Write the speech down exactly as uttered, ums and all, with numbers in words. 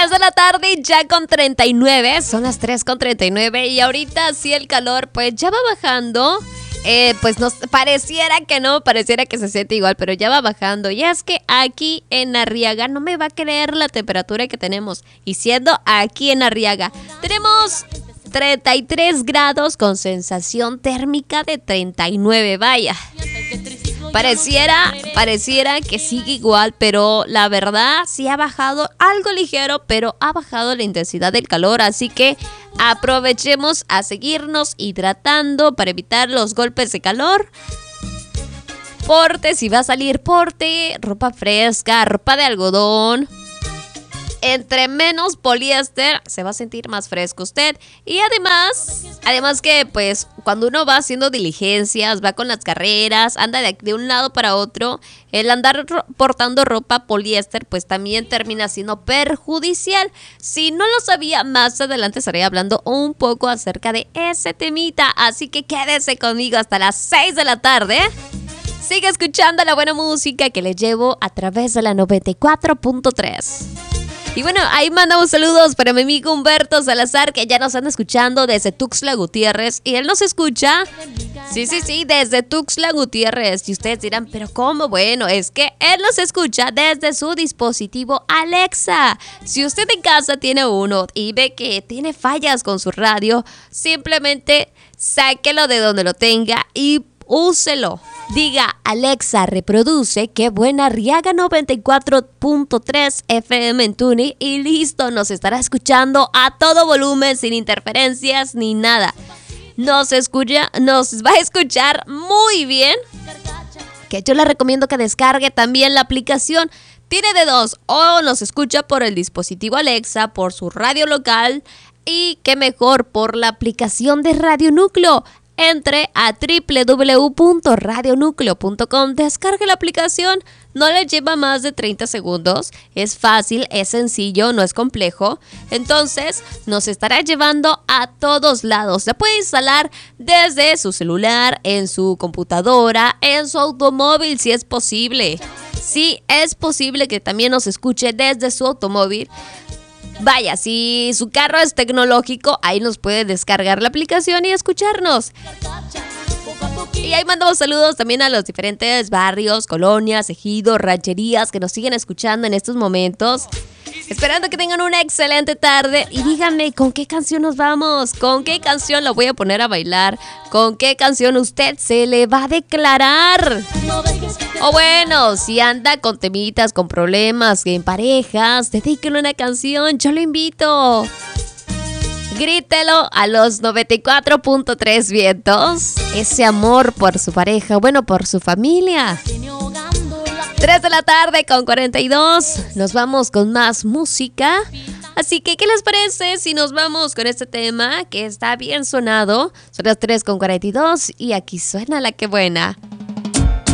tres de la tarde ya con treinta y nueve, son las tres con treinta y nueve y ahorita sí el calor pues ya va bajando. Eh, pues nos pareciera que no, pareciera que se siente igual, pero ya va bajando. Y es que aquí en Arriaga no me va a creer la temperatura que tenemos. Y siendo aquí en Arriaga, tenemos treinta y tres grados con sensación térmica de treinta y nueve, vaya. Pareciera, pareciera que sigue igual, pero la verdad sí ha bajado algo ligero, pero ha bajado la intensidad del calor, así que aprovechemos a seguirnos hidratando para evitar los golpes de calor. Porte, si va a salir, porte, ropa fresca, ropa de algodón. Entre menos poliéster se va a sentir más fresco usted. Y además, además que pues cuando uno va haciendo diligencias, va con las carreras, anda de, de un lado para otro, el andar ro- portando ropa poliéster pues también termina siendo perjudicial. Si no lo sabía, más adelante estaré hablando un poco acerca de ese temita. Así que quédese conmigo hasta las seis de la tarde. Sigue escuchando la buena música que le llevo a través de la noventa y cuatro punto tres. Y bueno, ahí mandamos saludos para mi amigo Humberto Salazar, que ya nos anda escuchando desde Tuxtla Gutiérrez. Y él nos escucha, sí, sí, sí, desde Tuxtla Gutiérrez. Y ustedes dirán, ¿pero cómo? Bueno, es que él nos escucha desde su dispositivo Alexa. Si usted en casa tiene uno y ve que tiene fallas con su radio, simplemente sáquelo de donde lo tenga y úselo. Diga, Alexa, reproduce Qué Buena Arriaga noventa y cuatro punto tres F M en TuneIn y listo, nos estará escuchando a todo volumen, sin interferencias ni nada. Nos escucha, nos va a escuchar muy bien. Que yo le recomiendo que descargue también la aplicación. Tiene de dos, o nos escucha por el dispositivo Alexa, por su radio local, y qué mejor, por la aplicación de Radio Núcleo. Entre a doble u doble u doble u punto radio núcleo punto com, descargue la aplicación, no le lleva más de treinta segundos, es fácil, es sencillo, no es complejo, entonces nos estará llevando a todos lados. La puede instalar desde su celular, en su computadora, en su automóvil si es posible. Sí, es posible que también nos escuche desde su automóvil. Vaya, si su carro es tecnológico, ahí nos puede descargar la aplicación y escucharnos. Y ahí mandamos saludos también a los diferentes barrios, colonias, ejidos, rancherías que nos siguen escuchando en estos momentos. Esperando que tengan una excelente tarde. Y díganme, ¿con qué canción nos vamos? ¿Con qué canción lo voy a poner a bailar? ¿Con qué canción usted se le va a declarar? O bueno, si anda con temitas, con problemas en parejas, dedíquenle una canción, yo lo invito. Grítelo a los noventa y cuatro punto tres vientos. Ese amor por su pareja, bueno, por su familia. tres de la tarde con cuarenta y dos. Nos vamos con más música. Así que, ¿qué les parece si nos vamos con este tema que está bien sonado? Son las tres con cuarenta y dos y aquí suena la que buena.